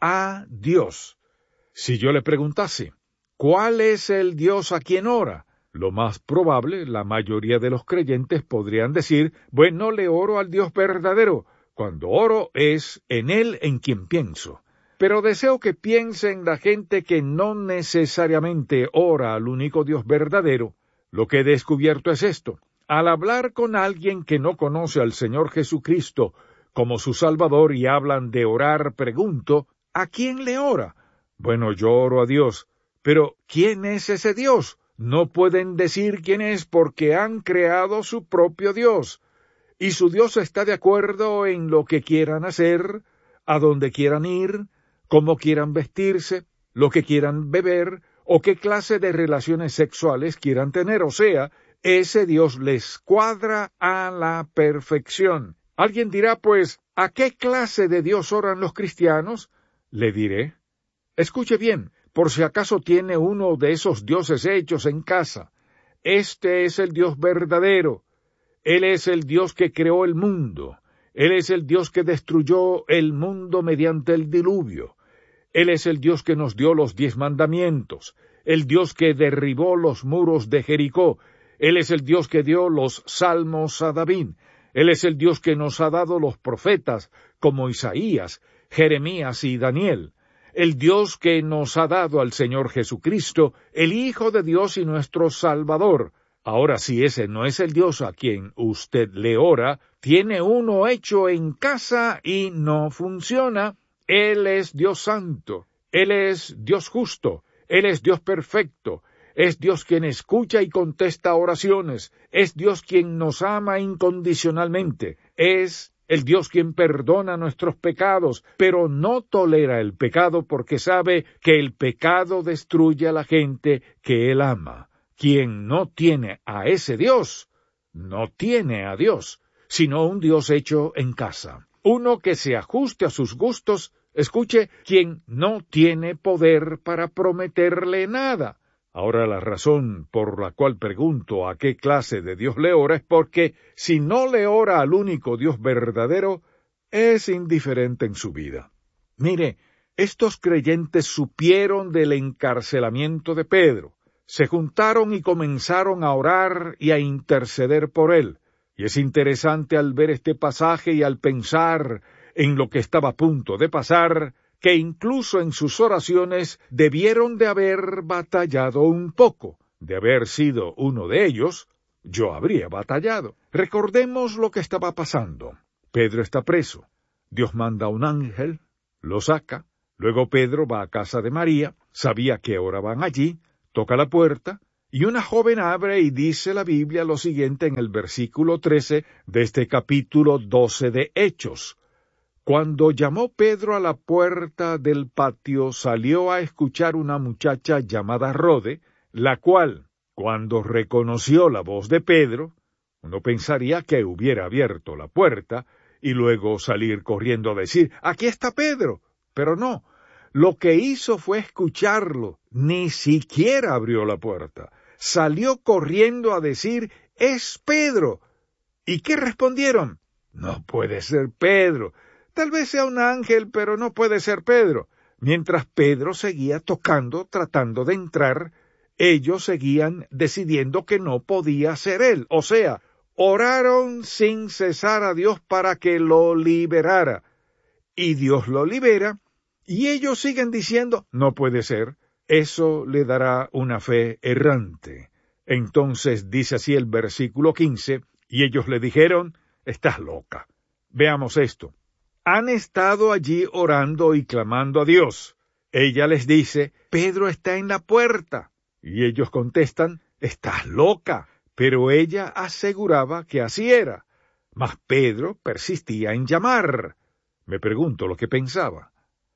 a Dios. Si yo le preguntase, ¿cuál es el Dios a quien ora? Lo más probable, la mayoría de los creyentes podrían decir, bueno, le oro al Dios verdadero. Cuando oro es en Él en quien pienso. Pero deseo que piensen la gente que no necesariamente ora al único Dios verdadero. Lo que he descubierto es esto. Al hablar con alguien que no conoce al Señor Jesucristo como su Salvador y hablan de orar, pregunto, ¿a quién le ora? Bueno, yo oro a Dios. Pero, ¿quién es ese Dios? No pueden decir quién es porque han creado su propio Dios. Y su Dios está de acuerdo en lo que quieran hacer, a dónde quieran ir, cómo quieran vestirse, lo que quieran beber, o qué clase de relaciones sexuales quieran tener. O sea, ese Dios les cuadra a la perfección. Alguien dirá, pues, ¿a qué clase de Dios oran los cristianos? Le diré, escuche bien, por si acaso tiene uno de esos dioses hechos en casa. Este es el Dios verdadero. Él es el Dios que creó el mundo. Él es el Dios que destruyó el mundo mediante el diluvio. Él es el Dios que nos dio los diez mandamientos, el Dios que derribó los muros de Jericó. Él es el Dios que dio los salmos a David. Él es el Dios que nos ha dado los profetas, como Isaías, Jeremías y Daniel. El Dios que nos ha dado al Señor Jesucristo, el Hijo de Dios y nuestro Salvador. Ahora, si ese no es el Dios a quien usted le ora, tiene uno hecho en casa y no funciona. Él es Dios santo, Él es Dios justo, Él es Dios perfecto, es Dios quien escucha y contesta oraciones, es Dios quien nos ama incondicionalmente, es el Dios quien perdona nuestros pecados, pero no tolera el pecado porque sabe que el pecado destruye a la gente que Él ama. Quien no tiene a ese Dios, no tiene a Dios, sino un Dios hecho en casa. Uno que se ajuste a sus gustos, escuche, quien no tiene poder para prometerle nada. Ahora la razón por la cual pregunto a qué clase de Dios le ora es porque si no le ora al único Dios verdadero, es indiferente en su vida. Mire, estos creyentes supieron del encarcelamiento de Pedro. Se juntaron y comenzaron a orar y a interceder por él. Y es interesante al ver este pasaje y al pensar en lo que estaba a punto de pasar, que incluso en sus oraciones debieron de haber batallado un poco. De haber sido uno de ellos, yo habría batallado. Recordemos lo que estaba pasando. Pedro está preso. Dios manda un ángel, lo saca, luego Pedro va a casa de María, sabía que oraban allí, toca la puerta, y una joven abre y dice la Biblia lo siguiente en el versículo trece de este capítulo doce de Hechos. Cuando llamó Pedro a la puerta del patio, salió a escuchar una muchacha llamada Rode, la cual, cuando reconoció la voz de Pedro, uno pensaría que hubiera abierto la puerta y luego salir corriendo a decir, «¡Aquí está Pedro!». Pero no, lo que hizo fue escucharlo, ni siquiera abrió la puerta. Salió corriendo a decir, «¡Es Pedro!». ¿Y qué respondieron? «No puede ser Pedro. Tal vez sea un ángel, pero no puede ser Pedro». Mientras Pedro seguía tocando, tratando de entrar, ellos seguían decidiendo que no podía ser él. O sea, oraron sin cesar a Dios para que lo liberara. Y Dios lo libera, y ellos siguen diciendo, no puede ser. Eso le dará una fe errante. Entonces dice así el versículo quince, y ellos le dijeron, estás loca. Veamos esto. Han estado allí orando y clamando a Dios. Ella les dice, Pedro está en la puerta. Y ellos contestan, estás loca. Pero ella aseguraba que así era. Mas Pedro persistía en llamar. Me pregunto lo que pensaba.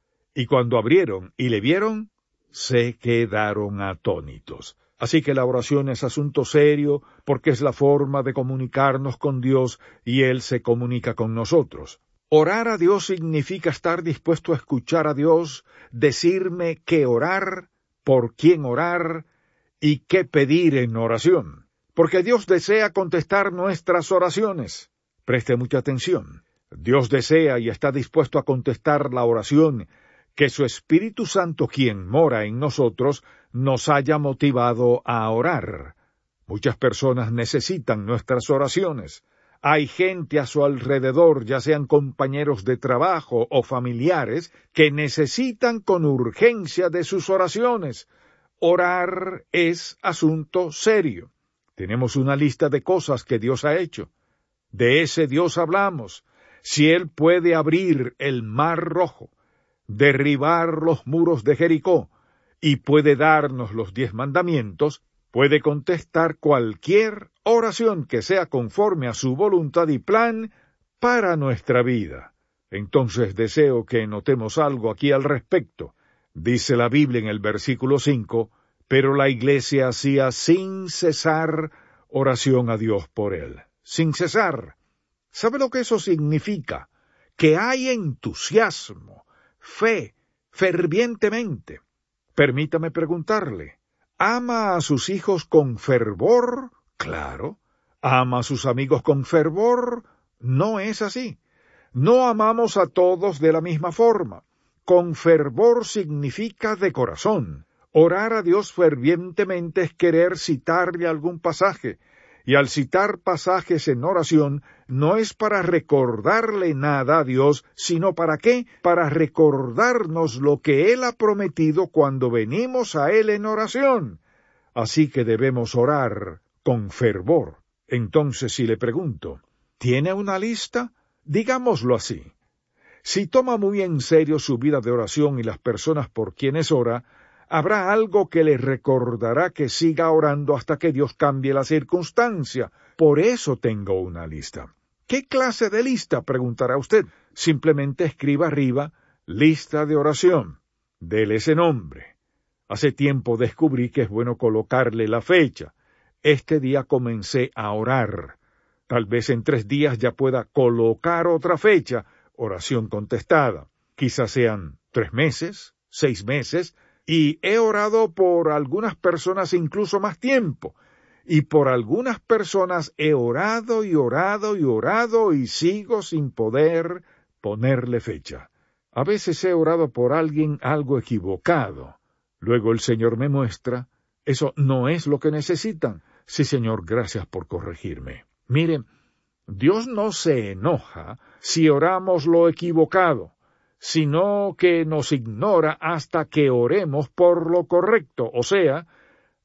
Y cuando abrieron y le vieron, se quedaron atónitos. Así que la oración es asunto serio, porque es la forma de comunicarnos con Dios y Él se comunica con nosotros. Orar a Dios significa estar dispuesto a escuchar a Dios, decirme qué orar, por quién orar y qué pedir en oración. Porque Dios desea contestar nuestras oraciones. Preste mucha atención. Dios desea y está dispuesto a contestar la oración que su Espíritu Santo, quien mora en nosotros, nos haya motivado a orar. Muchas personas necesitan nuestras oraciones. Hay gente a su alrededor, ya sean compañeros de trabajo o familiares, que necesitan con urgencia de sus oraciones. Orar es asunto serio. Tenemos una lista de cosas que Dios ha hecho. De ese Dios hablamos. Si Él puede abrir el mar rojo, derribar los muros de Jericó, y puede darnos los diez mandamientos, puede contestar cualquier oración que sea conforme a su voluntad y plan para nuestra vida. Entonces deseo que notemos algo aquí al respecto. Dice la Biblia en el versículo cinco, pero la iglesia hacía sin cesar oración a Dios por él. Sin cesar. ¿Sabe lo que eso significa? Que hay entusiasmo, fe, fervientemente. Permítame preguntarle, ¿ama a sus hijos con fervor? Claro. ¿Ama a sus amigos con fervor? No es así. No amamos a todos de la misma forma. Con fervor significa de corazón. Orar a Dios fervientemente es querer citarle algún pasaje, y al citar pasajes en oración no es para recordarle nada a Dios, sino ¿para qué? Para recordarnos lo que Él ha prometido cuando venimos a Él en oración. Así que debemos orar con fervor. Entonces, si le pregunto, ¿tiene una lista? Digámoslo así. Si toma muy en serio su vida de oración y las personas por quienes ora, habrá algo que le recordará que siga orando hasta que Dios cambie la circunstancia. Por eso tengo una lista. ¿Qué clase de lista?, preguntará usted. Simplemente escriba arriba, lista de oración. Dele ese nombre. Hace tiempo descubrí que es bueno colocarle la fecha. Este día comencé a orar. Tal vez en tres días ya pueda colocar otra fecha, oración contestada. Quizás sean tres meses, seis meses, y he orado por algunas personas incluso más tiempo, y por algunas personas he orado y orado y orado y sigo sin poder ponerle fecha. A veces he orado por alguien algo equivocado. Luego el Señor me muestra, eso no es lo que necesitan. Sí, Señor, gracias por corregirme. Mire, Dios no se enoja si oramos lo equivocado, sino que nos ignora hasta que oremos por lo correcto, o sea,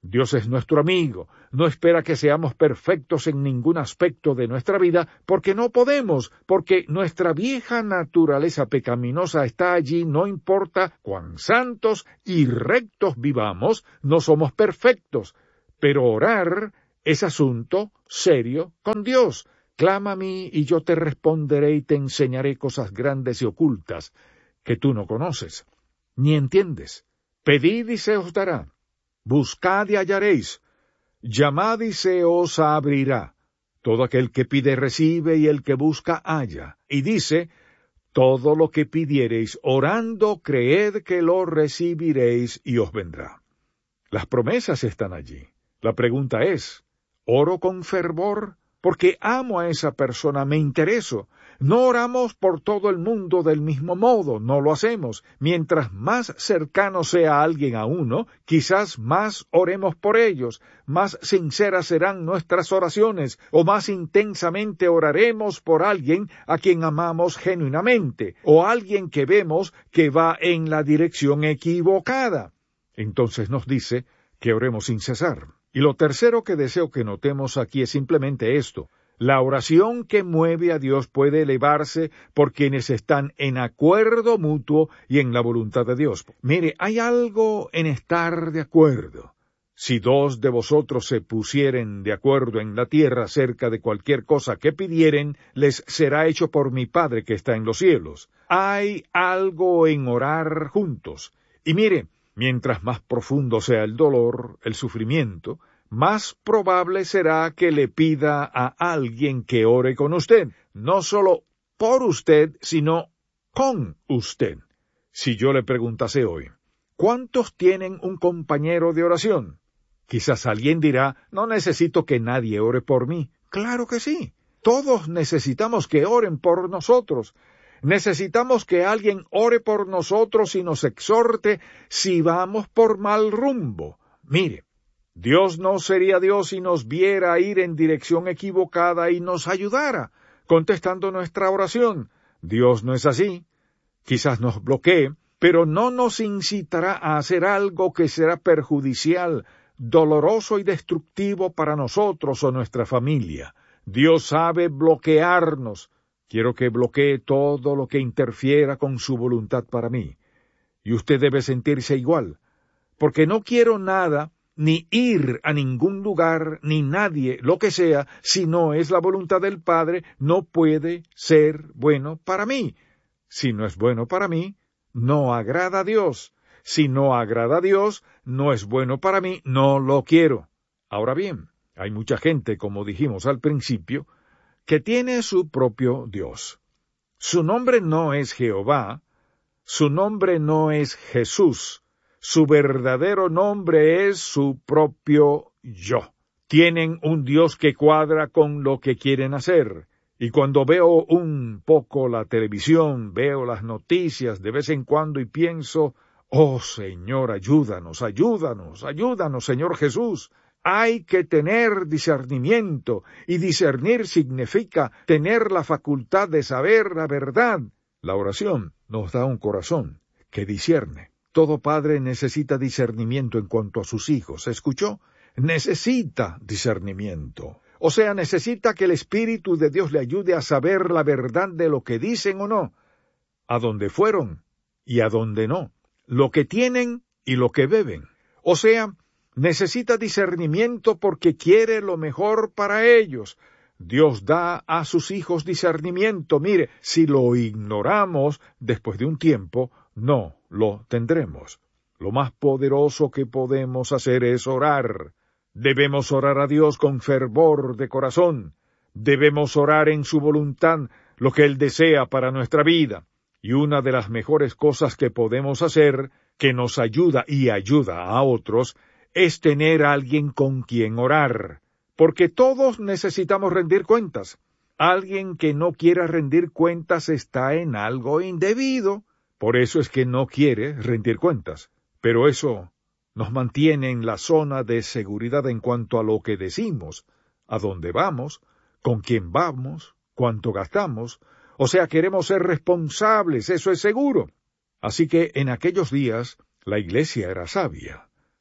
Dios es nuestro amigo, no espera que seamos perfectos en ningún aspecto de nuestra vida, porque no podemos, porque nuestra vieja naturaleza pecaminosa está allí, no importa cuán santos y rectos vivamos, no somos perfectos. Pero orar es asunto serio con Dios. Clama a mí y yo te responderé y te enseñaré cosas grandes y ocultas que tú no conoces, ni entiendes. Pedid y se os dará. Buscad y hallaréis, llamad y se os abrirá. Todo aquel que pide recibe, y el que busca halla. Y dice, todo lo que pidiereis, orando, creed que lo recibiréis, y os vendrá. Las promesas están allí. La pregunta es, ¿oro con fervor? Porque amo a esa persona, me intereso. No oramos por todo el mundo del mismo modo, no lo hacemos. Mientras más cercano sea alguien a uno, quizás más oremos por ellos, más sinceras serán nuestras oraciones, o más intensamente oraremos por alguien a quien amamos genuinamente, o alguien que vemos que va en la dirección equivocada. Entonces nos dice que oremos sin cesar. Y lo tercero que deseo que notemos aquí es simplemente esto. La oración que mueve a Dios puede elevarse por quienes están en acuerdo mutuo y en la voluntad de Dios. Mire, hay algo en estar de acuerdo. Si dos de vosotros se pusieren de acuerdo en la tierra acerca de cualquier cosa que pidieren, les será hecho por mi Padre que está en los cielos. Hay algo en orar juntos. Y mire, mientras más profundo sea el dolor, el sufrimiento, más probable será que le pida a alguien que ore con usted, no solo por usted, sino con usted. Si yo le preguntase hoy, ¿cuántos tienen un compañero de oración? Quizás alguien dirá, no necesito que nadie ore por mí. Claro que sí. Todos necesitamos que oren por nosotros. Necesitamos que alguien ore por nosotros y nos exhorte si vamos por mal rumbo. Mire, Dios no sería Dios si nos viera ir en dirección equivocada y nos ayudara, contestando nuestra oración. Dios no es así. Quizás nos bloquee, pero no nos incitará a hacer algo que será perjudicial, doloroso y destructivo para nosotros o nuestra familia. Dios sabe bloquearnos. Quiero que bloquee todo lo que interfiera con su voluntad para mí. Y usted debe sentirse igual, porque no quiero nada, ni ir a ningún lugar, ni nadie, lo que sea, si no es la voluntad del Padre, no puede ser bueno para mí. Si no es bueno para mí, no agrada a Dios. Si no agrada a Dios, no es bueno para mí, no lo quiero. Ahora bien, hay mucha gente, como dijimos al principio, que tiene su propio Dios. Su nombre no es Jehová, su nombre no es Jesús, su verdadero nombre es su propio yo. Tienen un Dios que cuadra con lo que quieren hacer. Y cuando veo un poco la televisión, veo las noticias de vez en cuando y pienso, oh Señor, ayúdanos, ayúdanos, ayúdanos, Señor Jesús. Hay que tener discernimiento, y discernir significa tener la facultad de saber la verdad. La oración nos da un corazón que discierne. Todo padre necesita discernimiento en cuanto a sus hijos. ¿Escuchó? Necesita discernimiento. O sea, necesita que el Espíritu de Dios le ayude a saber la verdad de lo que dicen o no, a dónde fueron y a dónde no, lo que tienen y lo que beben. O sea, necesita discernimiento porque quiere lo mejor para ellos. Dios da a sus hijos discernimiento. Mire, si lo ignoramos después de un tiempo, no lo tendremos. Lo más poderoso que podemos hacer es orar. Debemos orar a Dios con fervor de corazón. Debemos orar en su voluntad lo que Él desea para nuestra vida. Y una de las mejores cosas que podemos hacer, que nos ayuda y ayuda a otros, es tener a alguien con quien orar, porque todos necesitamos rendir cuentas. Alguien que no quiera rendir cuentas está en algo indebido, por eso es que no quiere rendir cuentas. Pero eso nos mantiene en la zona de seguridad en cuanto a lo que decimos, a dónde vamos, con quién vamos, cuánto gastamos. O sea, queremos ser responsables, eso es seguro. Así que en aquellos días la iglesia era sabia.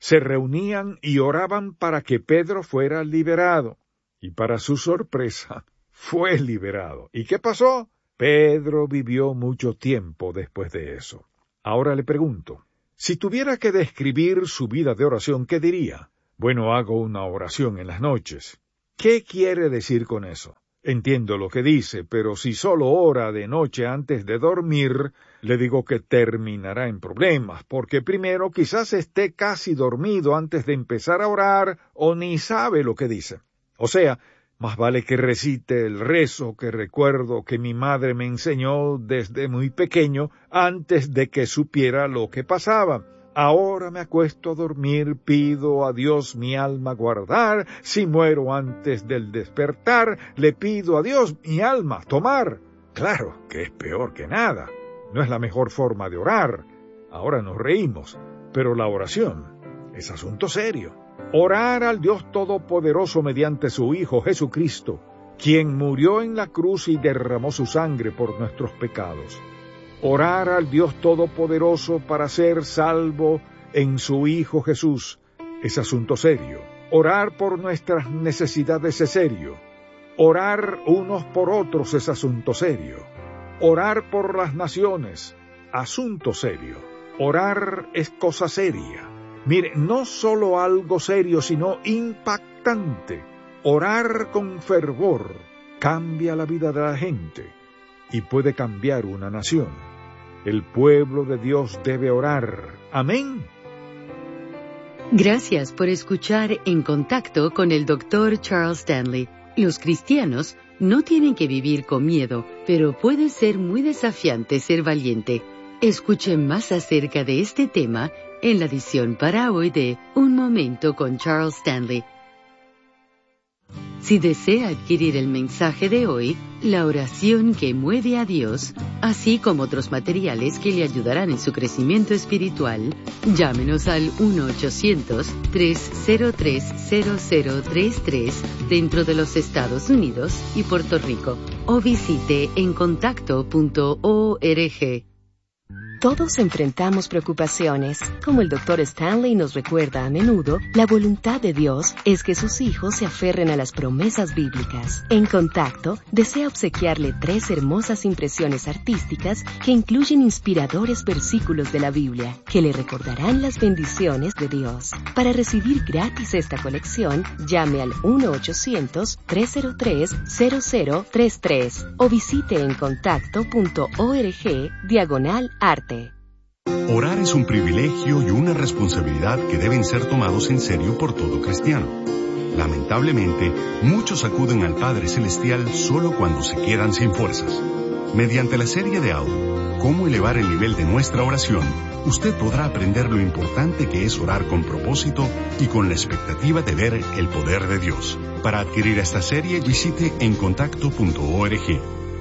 Se reunían y oraban para que Pedro fuera liberado. Y para su sorpresa, fue liberado. ¿Y qué pasó? Pedro vivió mucho tiempo después de eso. Ahora le pregunto, si tuviera que describir su vida de oración, ¿qué diría? Bueno, hago una oración en las noches. ¿Qué quiere decir con eso? Entiendo lo que dice, pero si solo ora de noche antes de dormir, le digo que terminará en problemas, porque primero quizás esté casi dormido antes de empezar a orar o ni sabe lo que dice. O sea, más vale que recite el rezo que recuerdo que mi madre me enseñó desde muy pequeño antes de que supiera lo que pasaba. Ahora me acuesto a dormir, pido a Dios mi alma guardar, si muero antes del despertar, le pido a Dios mi alma tomar. Claro que es peor que nada, no es la mejor forma de orar. Ahora nos reímos, pero la oración es asunto serio. Orar al Dios Todopoderoso mediante su Hijo Jesucristo, quien murió en la cruz y derramó su sangre por nuestros pecados. Orar al Dios Todopoderoso para ser salvo en su Hijo Jesús es asunto serio. Orar por nuestras necesidades es serio. Orar unos por otros es asunto serio. Orar por las naciones, asunto serio. Orar es cosa seria. Mire, no solo algo serio, sino impactante. Orar con fervor cambia la vida de la gente y puede cambiar una nación. El pueblo de Dios debe orar. Amén. Gracias por escuchar En Contacto con el doctor Charles Stanley. Los cristianos no tienen que vivir con miedo, pero puede ser muy desafiante ser valiente. Escuche más acerca de este tema en la edición para hoy de Un Momento con Charles Stanley. Si desea adquirir el mensaje de hoy, la oración que mueve a Dios, así como otros materiales que le ayudarán en su crecimiento espiritual, llámenos al uno ochocientos, tres cero tres, cero cero tres tres dentro de los Estados Unidos y Puerto Rico, o visite en contacto punto org. Todos enfrentamos preocupaciones. Como el doctor Stanley nos recuerda a menudo, la voluntad de Dios es que sus hijos se aferren a las promesas bíblicas. En Contacto, desea obsequiarle tres hermosas impresiones artísticas que incluyen inspiradores versículos de la Biblia, que le recordarán las bendiciones de Dios. Para recibir gratis esta colección, llame al uno ochocientos, tres cero tres, cero cero tres tres o visite en contacto punto org diagonal arte. Orar es un privilegio y una responsabilidad que deben ser tomados en serio por todo cristiano. Lamentablemente, muchos acuden al Padre Celestial solo cuando se quedan sin fuerzas. Mediante la serie de audio, Cómo elevar el nivel de nuestra oración, usted podrá aprender lo importante que es orar con propósito y con la expectativa de ver el poder de Dios. Para adquirir esta serie, visite en contacto punto org.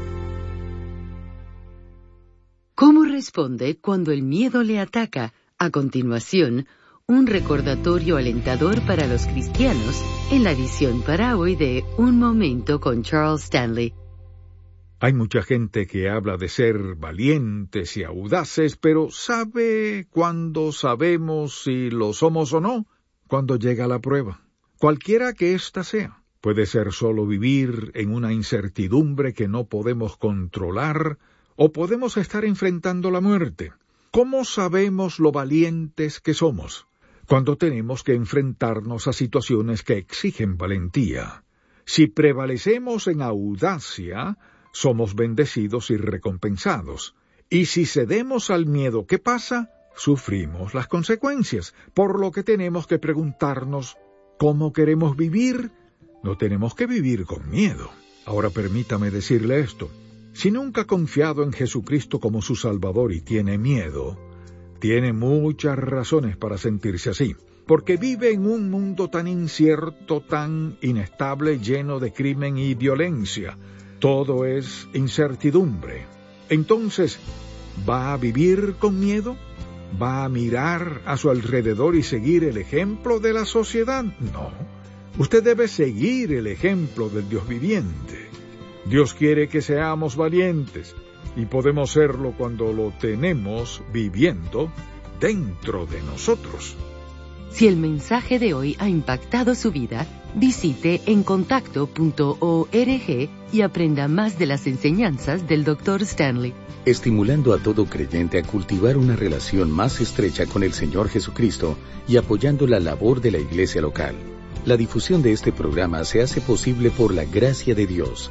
¿Cómo responde cuando el miedo le ataca? A continuación, un recordatorio alentador para los cristianos en la edición para hoy de Un Momento con Charles Stanley. Hay mucha gente que habla de ser valientes y audaces, pero ¿sabe cuándo sabemos si lo somos o no? Cuando llega la prueba. Cualquiera que ésta sea. Puede ser solo vivir en una incertidumbre que no podemos controlar, o podemos estar enfrentando la muerte. ¿Cómo sabemos lo valientes que somos? Cuando tenemos que enfrentarnos a situaciones que exigen valentía. Si prevalecemos en audacia, somos bendecidos y recompensados. Y si cedemos al miedo, ¿qué pasa? Sufrimos las consecuencias, por lo que tenemos que preguntarnos, ¿cómo queremos vivir? No tenemos que vivir con miedo. Ahora permítame decirle esto. Si nunca ha confiado en Jesucristo como su Salvador y tiene miedo, tiene muchas razones para sentirse así, porque vive en un mundo tan incierto, tan inestable, lleno de crimen y violencia. Todo es incertidumbre. Entonces, ¿va a vivir con miedo? ¿Va a mirar a su alrededor y seguir el ejemplo de la sociedad? No. Usted debe seguir el ejemplo del Dios viviente. Dios quiere que seamos valientes, y podemos serlo cuando lo tenemos viviendo dentro de nosotros. Si el mensaje de hoy ha impactado su vida, visite encontacto punto org y aprenda más de las enseñanzas del doctor Stanley. Estimulando a todo creyente a cultivar una relación más estrecha con el Señor Jesucristo y apoyando la labor de la iglesia local. La difusión de este programa se hace posible por la gracia de Dios